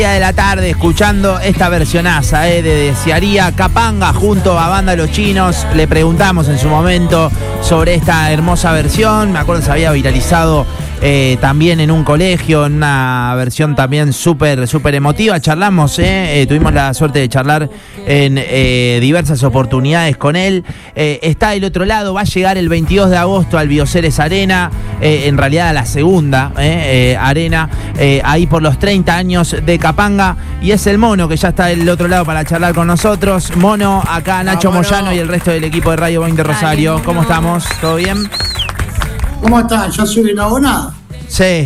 De la tarde escuchando esta versionaza de Desearía Capanga junto a Banda Los Chinos. Le preguntamos en su momento sobre esta hermosa versión. Me acuerdo que se había viralizado también en un colegio, en una versión también súper emotiva. Charlamos, tuvimos la suerte de charlar en diversas oportunidades con él. Está del otro lado, va a llegar el 22 de agosto al Bioceres Arena, en realidad a la segunda arena, ahí por los 30 años de Capanga, y es el Mono que ya está del otro lado para charlar con nosotros. Mono, acá Nacho Moyano y el resto del equipo de Radio 20 Rosario. ¿Cómo estamos? ¿Todo bien? ¿Cómo están? ¿Yo soy una abonada? Sí.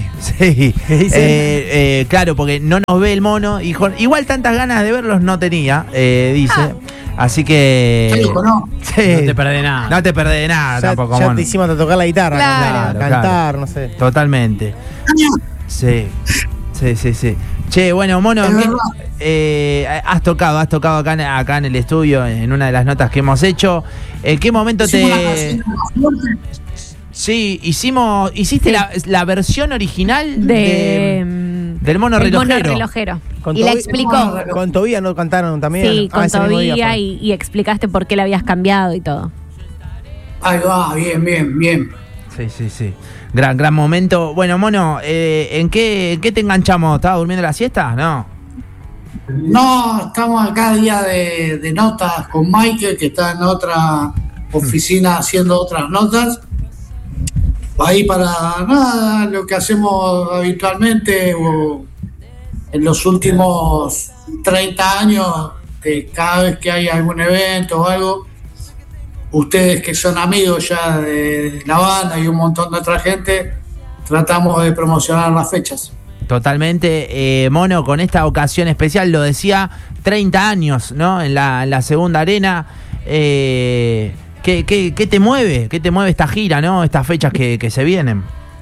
Claro, porque no nos ve el Mono. Igual tantas ganas de verlos no tenía, dice. Así que... ¿no? Sí. No te perdés nada. No te perdés de nada tampoco, ya Mono. te hicimos a tocar la guitarra, Claro, cantar, no sé. Totalmente. Sí. Che, bueno, Mono, has tocado acá en el estudio, en una de las notas que hemos hecho. ¿En qué momento Sí, hiciste la versión original del Mono Relojero. Y la explicó. Con Tobía no cantaron también. Sí, con Tobía y explicaste por qué la habías cambiado y todo. Ahí va, bien. Sí. Gran momento. Bueno, Mono, ¿en qué te enganchamos? ¿Estabas durmiendo la siesta? No, estamos acá día de notas con Michael, que está en otra oficina haciendo otras notas. Ahí para nada, lo que hacemos habitualmente en los últimos 30 años, cada vez que hay algún evento o algo, ustedes que son amigos ya de la banda y un montón de otra gente, tratamos de promocionar las fechas. Totalmente, Mono, con esta ocasión especial, lo decía, 30 años, ¿no? En la segunda arena. ¿Qué te mueve? ¿Qué te mueve esta gira, no? Estas fechas que se vienen.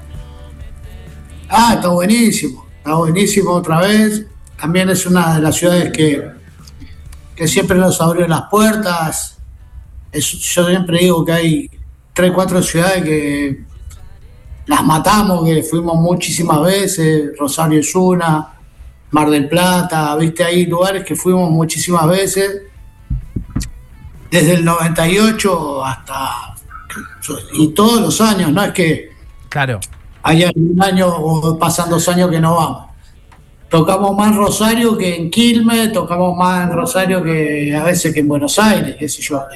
Está buenísimo otra vez. También es una de las ciudades que siempre nos abrió las puertas. Yo siempre digo que hay 3, 4 ciudades que las matamos, que fuimos muchísimas veces. Rosario es una, Mar del Plata, viste, hay lugares que fuimos muchísimas veces. Desde el 98 hasta... Y todos los años, no es que... Claro. Hay un año o pasan 2 años que no vamos. Tocamos más en Rosario que en Quilmes, tocamos más en Rosario que a veces que en Buenos Aires, qué sé yo.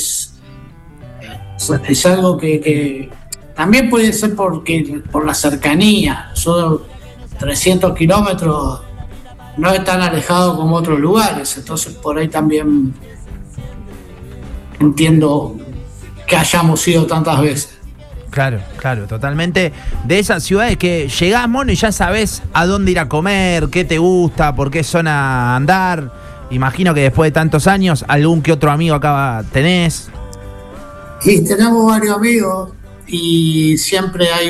Es algo que también puede ser por la cercanía. Son 300 kilómetros, no es tan alejado como otros lugares, entonces por ahí también entiendo que hayamos ido tantas veces. Claro, totalmente. De esas ciudades que llegás, Mono, y ya sabés a dónde ir a comer, qué te gusta, por qué zona andar. Imagino que después de tantos años, algún que otro amigo acá tenés. Y tenemos varios amigos y siempre hay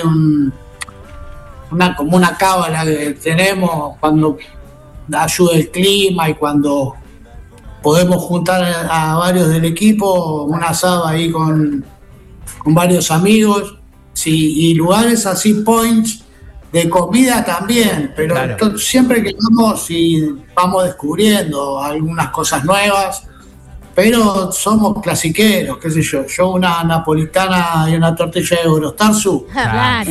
como una cábala que tenemos cuando ayuda el clima y cuando podemos juntar a varios del equipo, un asado ahí con varios amigos, sí, y lugares así, points de comida también, pero claro. Siempre que vamos y vamos descubriendo algunas cosas nuevas, pero somos clasiqueros, qué sé yo una napolitana y una tortilla de Eurostarsu, Claro.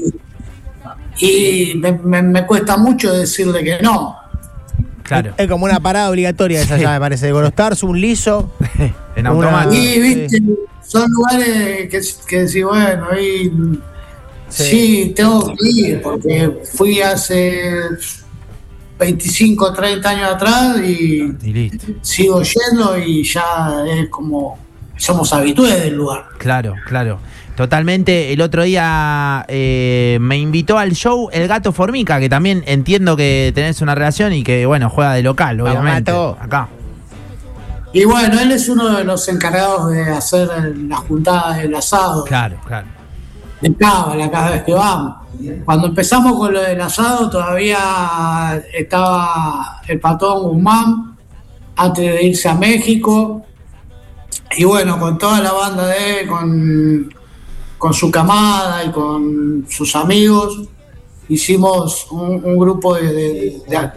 y me cuesta mucho decirle que no. Claro. Es como una parada obligatoria esa, ya me parece. De Gorostarse, un liso. En automático. Y viste, son lugares que decís, bueno, ahí sí, tengo que ir, porque fui hace 25, 30 años atrás y listo. Sigo yendo y ya es como somos habitués del lugar. Claro. Totalmente. El otro día me invitó al show El Gato Formica, que también entiendo que tenés una relación y que, bueno, juega de local, obviamente. Acá. Y bueno, él es uno de los encargados de hacer la juntada del asado. Claro. De cábala cada vez que vamos. Cuando empezamos con lo del asado todavía estaba el Patón Guzmán antes de irse a México. Y bueno, con toda la banda de él, con su camada y con sus amigos, hicimos un grupo de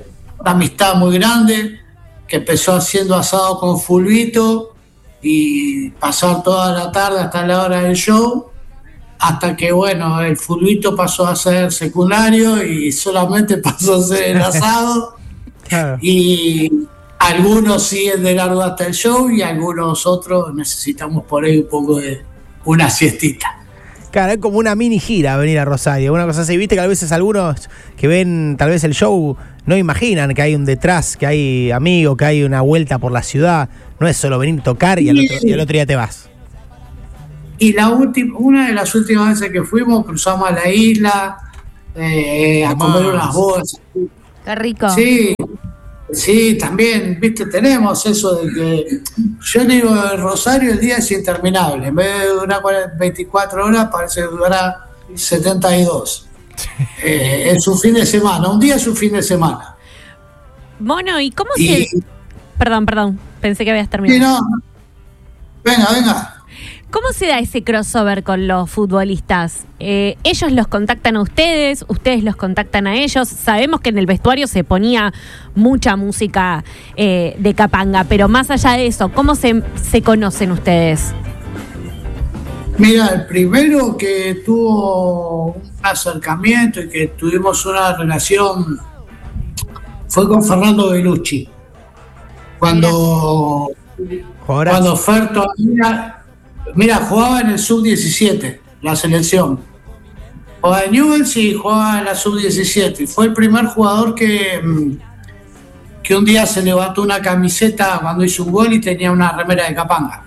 amistad muy grande, que empezó haciendo asado con Fulvito y pasar toda la tarde hasta la hora del show, hasta que, bueno, el Fulvito pasó a ser secundario y solamente pasó a ser el asado. Claro. Y algunos siguen de largo hasta el show y algunos otros necesitamos por ahí un poco de una siestita. Claro, es como una mini gira venir a Rosario, una cosa así. Viste que a veces algunos que ven tal vez el show no imaginan que hay un detrás, que hay amigos, que hay una vuelta por la ciudad. No es solo venir a tocar y al otro día te vas. Y una de las últimas veces que fuimos, cruzamos a la isla a comer unas bolsas. Qué rico. Sí, también, viste, tenemos eso de que yo digo, en Rosario el día es interminable. En vez de durar 24 horas, parece que durará 72. Es un fin de semana, un día es un fin de semana. Mono, ¿y cómo se...? Perdón, pensé que habías terminado. Sí, no. Venga. ¿Cómo se da ese crossover con los futbolistas? ¿Ellos los contactan a ustedes? ¿Ustedes los contactan a ellos? Sabemos que en el vestuario se ponía mucha música de Capanga, pero más allá de eso, ¿cómo se conocen ustedes? Mira, el primero que tuvo un acercamiento y que tuvimos una relación fue con Fernando Bellucci. Cuando Fer todavía... Mira, jugaba en el sub-17, la selección. Jugaba en Newell's y jugaba en la sub-17. Y fue el primer jugador que un día se levantó una camiseta cuando hizo un gol y tenía una remera de Capanga.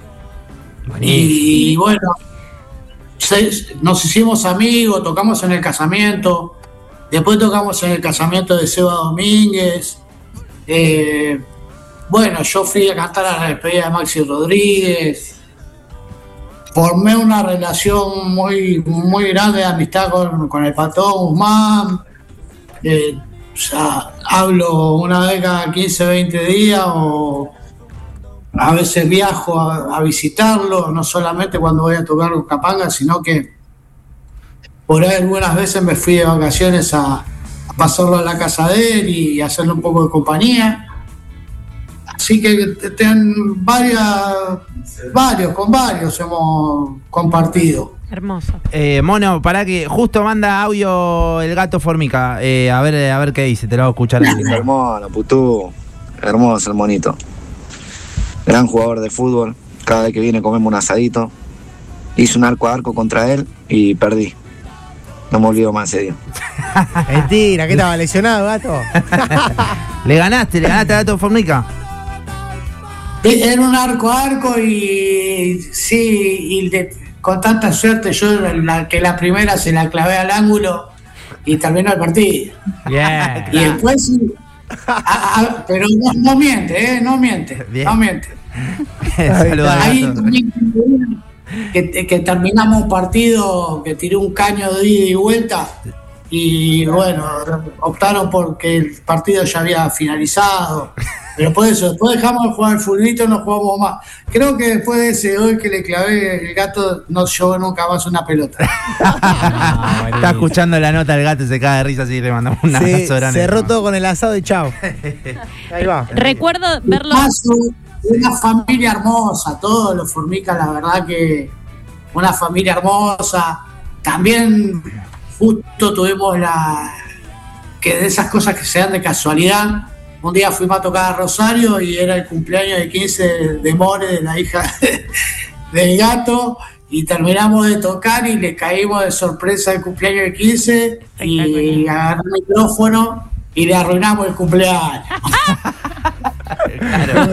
Y bueno, nos hicimos amigos, tocamos en el casamiento. Después tocamos en el casamiento de Seba Domínguez. Bueno, yo fui a cantar a la despedida de Maxi Rodríguez. Formé una relación muy, muy grande de amistad con el Patón Guzmán. Hablo una vez cada 15, 20 días o a veces viajo a visitarlo, no solamente cuando voy a tocar con Capanga, sino que por ahí algunas veces me fui de vacaciones a pasarlo a la casa de él y hacerle un poco de compañía. Así que con varios hemos compartido. Hermoso. Mono, pará que justo manda audio el gato Formica. A ver qué dice, te lo voy a escuchar. Hermoso, putú. Hermoso el monito. Gran jugador de fútbol. Cada vez que viene comemos un asadito. Hice un arco a arco contra él y perdí. No me olvido más ese día. Mentira, ¿qué estaba lesionado, gato? ¿Le ganaste al gato Formica? Era un arco a arco y sí, con tanta suerte yo la primera se la clavé al ángulo y terminó el partido. Bien. Y después sí, pero no miente, no miente. Bien. No miente. Saludos. Ahí también que terminamos un partido que tiré un caño de ida y vuelta y bueno, optaron porque el partido ya había finalizado. Pero por eso, después dejamos de jugar al fulbito, no jugamos más. Creo que después de ese hoy que le clavé, el gato no llevó nunca más una pelota. Está escuchando la nota del gato y se cae de risa, así le mandamos un abrazo grande. Cerró todo con el asado y chao. Ahí va. Recuerdo verlo. Una familia hermosa, todos los Formica, la verdad que una familia hermosa. También justo tuvimos que de esas cosas que se dan de casualidad. Un día fuimos a tocar a Rosario y era el cumpleaños de 15 de More, de la hija del gato, y terminamos de tocar y le caímos de sorpresa el cumpleaños de 15 y agarró el micrófono y le arruinamos el cumpleaños. Claro.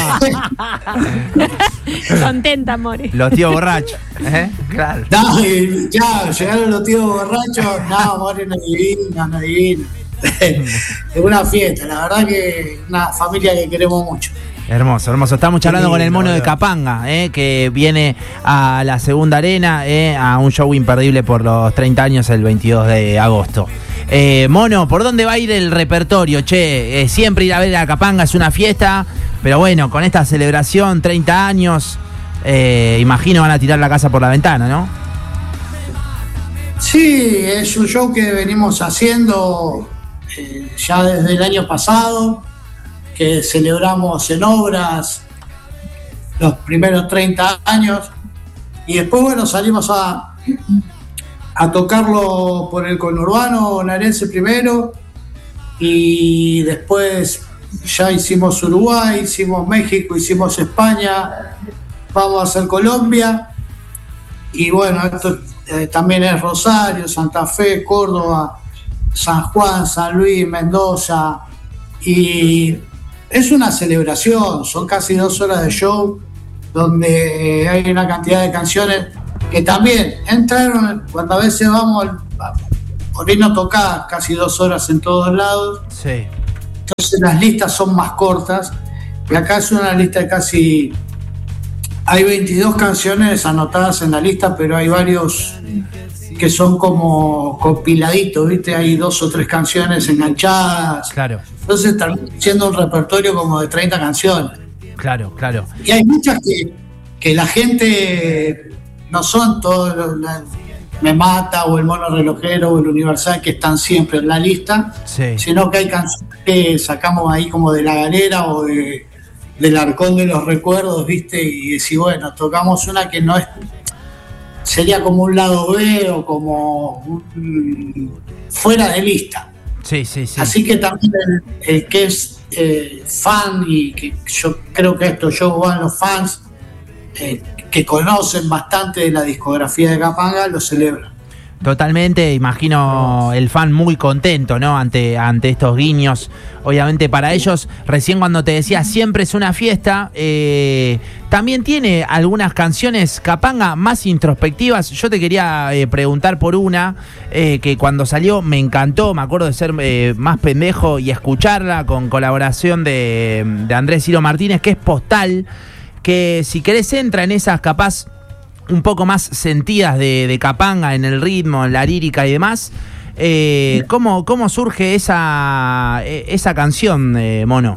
Contenta, More. Los tíos borrachos. Claro. No, y ya llegaron los tíos borrachos. No, More no adivina. Es una fiesta, la verdad que una familia que queremos mucho. Hermoso. Estamos charlando con el mono de Capanga, que viene a la Segunda Arena, a un show imperdible por los 30 años el 22 de agosto. Mono, ¿por dónde va a ir el repertorio? Siempre ir a ver a Capanga es una fiesta, pero bueno, con esta celebración, 30 años, imagino van a tirar la casa por la ventana, ¿no? Sí, es un show que venimos haciendo ya desde el año pasado, que celebramos en Obras los primeros 30 años, y después, bueno, salimos a tocarlo por el conurbano bonaerense primero, y después ya hicimos Uruguay, hicimos México, hicimos España, vamos a hacer Colombia, y bueno, esto también es Rosario, Santa Fe, Córdoba, San Juan, San Luis, Mendoza, y es una celebración, son casi 2 horas de show, donde hay una cantidad de canciones que también entraron, cuando a veces vamos por ahí no tocar casi 2 horas en todos lados, Sí. entonces las listas son más cortas, y acá es una lista de casi, hay 22 canciones anotadas en la lista, pero hay varios que son como compiladitos, ¿viste? Hay 2 o 3 canciones enganchadas, Claro, entonces termina siendo un repertorio como de 30 canciones. claro. Y hay muchas que la gente no son todos Me Mata o el Mono Relojero o el Universal que están siempre en la lista, Sí. sino que hay canciones que sacamos ahí como de la galera o del arcón de los recuerdos, ¿viste? Y decir, bueno, tocamos una que no es, sería como un lado B o como fuera de lista. Sí. Así que también el que es fan, y que yo creo que estos shows van los fans que conocen bastante de la discografía de Capanga, lo celebran. Totalmente, imagino el fan muy contento, ¿no? Ante estos guiños. Obviamente para ellos, recién cuando te decía siempre es una fiesta, también tiene algunas canciones Capanga más introspectivas. Yo te quería preguntar por una que cuando salió me encantó, me acuerdo de ser más pendejo y escucharla con colaboración de Andrés Ciro Martínez, que es Postal, que si querés entra en esas capaz un poco más sentidas de Capanga en el ritmo, en la lírica y demás. ¿Cómo surge esa canción, Mono?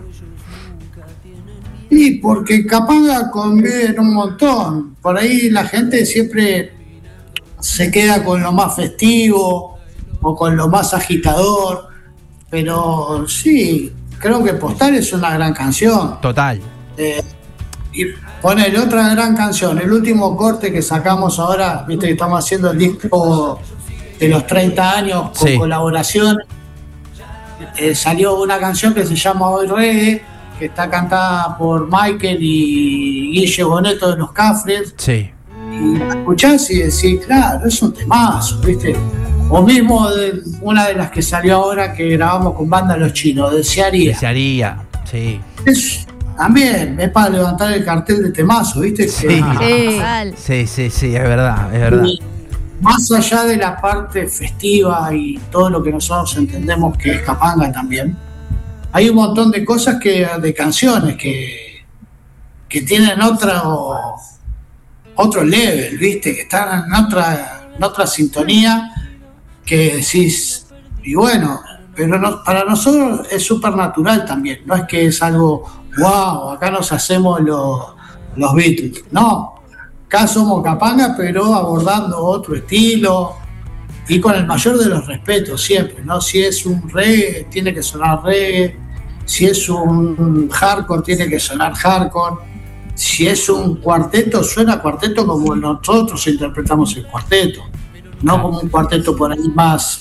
Y porque Capanga convive en un montón. Por ahí la gente siempre se queda con lo más festivo o con lo más agitador. Pero sí, creo que Postal es una gran canción. Total. Y poner otra gran canción, el último corte que sacamos ahora, viste que estamos haciendo el disco de los 30 años con Sí. colaboraciones. Salió una canción que se llama Hoy Reggae, que está cantada por Michael y Guille Boneto de Los Cafres, Sí. y la escuchás y decís, claro, es un temazo, ¿viste? O mismo de una de las que salió ahora que grabamos con Banda Los Chinos, Desearía. Desearía, sí. También es para levantar el cartel de temazo, ¿viste? Sí. Sí, es verdad, es verdad. Y más allá de la parte festiva y todo lo que nosotros entendemos que es Capanga también, hay un montón de cosas de canciones que tienen otro level, ¿viste? Que están en otra sintonía que decís, y bueno, pero no, para nosotros es súper natural también, no es que es algo, wow, acá nos hacemos los Beatles, no, acá somos Capanga, pero abordando otro estilo y con el mayor de los respetos siempre, ¿no? Si es un reggae, tiene que sonar reggae, si es un hardcore, tiene que sonar hardcore, si es un cuarteto, suena cuarteto como nosotros interpretamos el cuarteto, no como un cuarteto por ahí más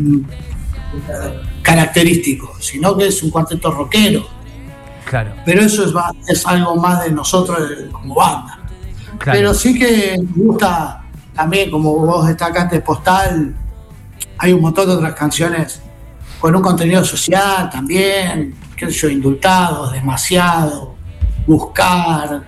característico, sino que es un cuarteto rockero. Claro. Pero eso es algo más de nosotros como banda. Claro. Pero sí que me gusta también, como vos destacaste, Postal, hay un montón de otras canciones con un contenido social también, qué sé yo, Indultados, Demasiado, Buscar,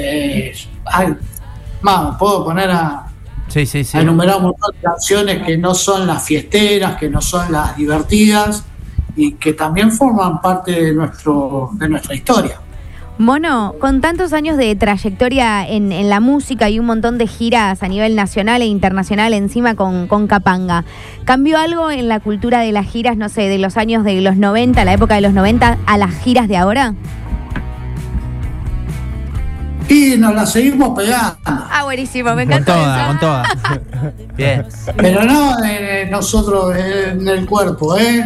puedo poner a enumerar un montón de canciones que no son las fiesteras, que no son las divertidas y que también forman parte de nuestra historia. Mono, con tantos años de trayectoria en la música y un montón de giras a nivel nacional e internacional encima con Capanga, ¿cambió algo en la cultura de las giras, no sé, de los años de los 90, la época de los 90, a las giras de ahora? Y nos la seguimos pegando. Ah, buenísimo, me Con encanta toda, eso. con toda. Bien. Pero no nosotros en el cuerpo, ¿eh?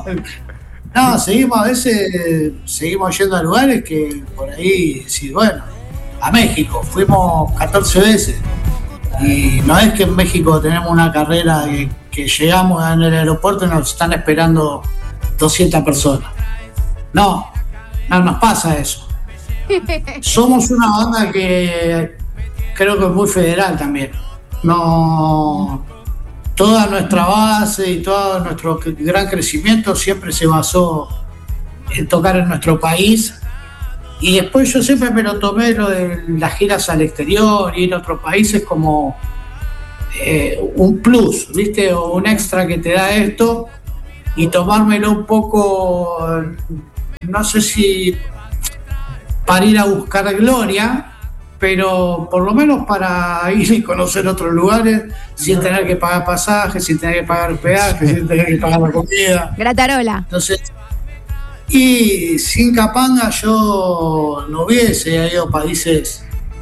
No, seguimos, a veces seguimos yendo a lugares que por ahí, sí, bueno, a México, fuimos 14 veces. Y no es que en México tenemos una carrera que llegamos en el aeropuerto y nos están esperando 200 personas. No nos pasa eso. Somos una banda que creo que es muy federal también. No, toda nuestra base y todo nuestro gran crecimiento siempre se basó en tocar en nuestro país. Y después yo siempre me lo tomé lo de las giras al exterior y ir a otros países como un plus, ¿viste? O un extra que te da esto, y tomármelo un poco, no sé si para ir a buscar gloria, pero por lo menos para ir y conocer otros lugares sin tener que pagar pasajes, sin tener que pagar peajes, sin tener que pagar la comida. Gratarola. Entonces, y sin Capanga yo no hubiese ido a países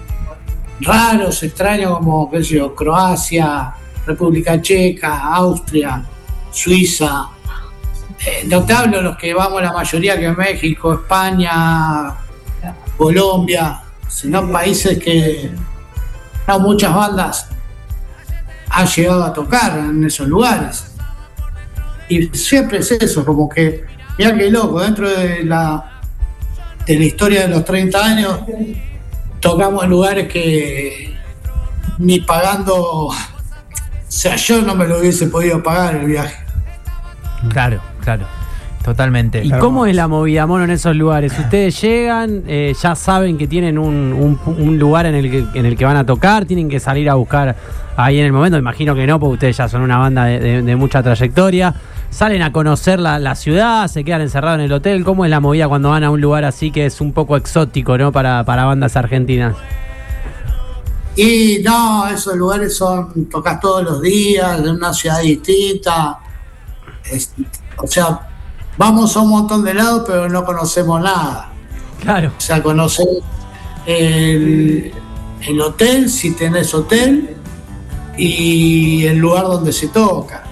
raros, extraños, como, qué sé yo, Croacia, República Checa, Austria, Suiza. No te hablo de los que vamos la mayoría, que es México, España, Colombia, sino países que no muchas bandas han llegado a tocar en esos lugares. Y siempre es eso, como que, mirá qué loco, dentro de la historia de los 30 años, tocamos en lugares que ni pagando, o sea, yo no me lo hubiese podido pagar el viaje. Claro, totalmente. ¿Y cómo es la movida, Mono, en esos lugares? Ustedes llegan, ya saben que tienen un lugar en el que van a tocar, tienen que salir a buscar ahí en el momento. Imagino que no, porque ustedes ya son una banda de mucha trayectoria. Salen a conocer la ciudad, se quedan encerrados en el hotel. ¿Cómo es la movida cuando van a un lugar así que es un poco exótico, ¿no? para bandas argentinas. Y no, esos lugares tocas todos los días, en una ciudad distinta. O sea, vamos a un montón de lados, pero no conocemos nada. Claro. O sea, conocer el hotel, si tenés hotel, y el lugar donde se toca.